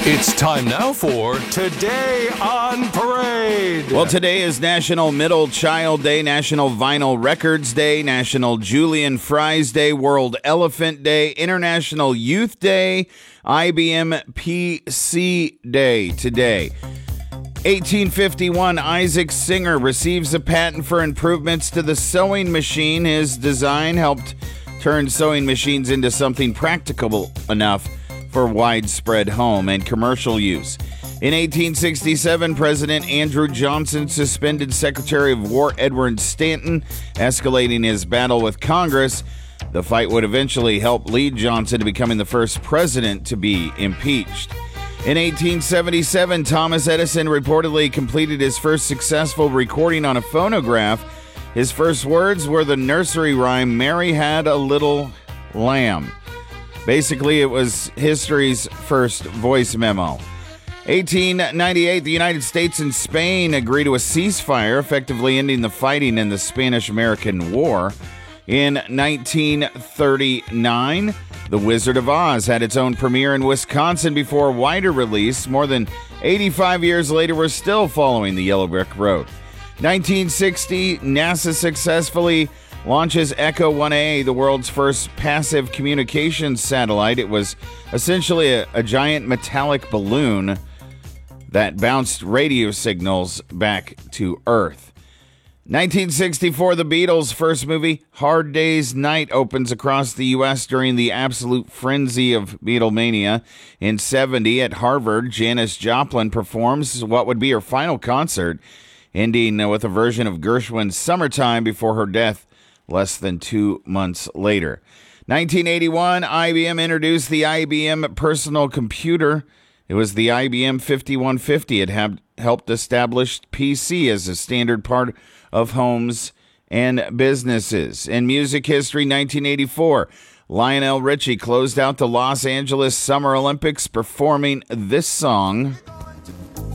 It's time now for Today on Parade. Well, today is National Middle Child Day, National Vinyl Records Day, National Julian Fries Day, World Elephant Day, International Youth Day, IBM PC Day today. 1851, Isaac Singer receives a patent for improvements to the sewing machine. His design helped turn sewing machines into something practicable enough for widespread home and commercial use. In 1867, President Andrew Johnson suspended Secretary of War Edward Stanton, escalating his battle with Congress. The fight would eventually help lead Johnson to becoming the first president to be impeached. In 1877, Thomas Edison reportedly completed his first successful recording on a phonograph. His first words were the nursery rhyme, "Mary Had a Little Lamb." Basically, it was history's first voice memo. 1898, the United States and Spain agree to a ceasefire, effectively ending the fighting in the Spanish-American War. In 1939, The Wizard of Oz had its own premiere in Wisconsin before wider release. More than 85 years later, we're still following the Yellow Brick Road. 1960, NASA successfully launches Echo 1A, the world's first passive communications satellite. It was essentially a giant metallic balloon that bounced radio signals back to Earth. 1964, the Beatles' first movie, Hard Day's Night, opens across the U.S. during the absolute frenzy of Beatlemania. In 70, at Harvard, Janis Joplin performs what would be her final concert, ending with a version of Gershwin's Summertime before her death less than 2 months later. 1981, IBM introduced the IBM personal computer. It was the IBM 5150. It had helped establish PC as a standard part of homes and businesses. In music history, 1984, Lionel Richie closed out the Los Angeles Summer Olympics performing this song.